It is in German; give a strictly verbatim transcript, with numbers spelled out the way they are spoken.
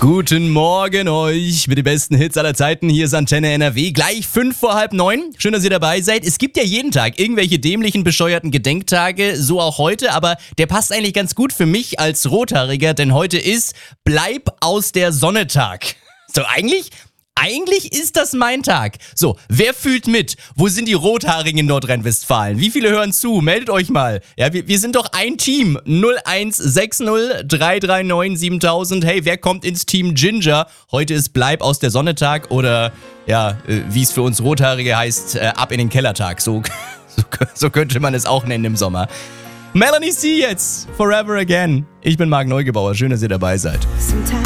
Guten Morgen euch mit den besten Hits aller Zeiten. Hier ist Antenne N R W. Gleich fünf vor halb neun. Schön, dass ihr dabei seid. Es gibt ja jeden Tag irgendwelche dämlichen, bescheuerten Gedenktage. So auch heute. Aber der passt eigentlich ganz gut für mich als Rothaariger. Denn heute ist Bleib aus der Sonne Tag. So, eigentlich... Eigentlich ist das mein Tag. So, wer fühlt mit? Wo sind die Rothaarigen in Nordrhein-Westfalen? Wie viele hören zu? Meldet euch mal. Ja, wir, wir sind doch ein Team. null eins sechs null drei drei neun siebentausend. Hey, wer kommt ins Team Ginger? Heute ist Bleib aus der Sonne Tag oder, ja, äh, wie es für uns Rothaarige heißt, äh, ab in den Kellertag. So, so, so könnte man es auch nennen im Sommer. Melanie C. jetzt. Forever Again. Ich bin Marc Neugebauer. Schön, dass ihr dabei seid.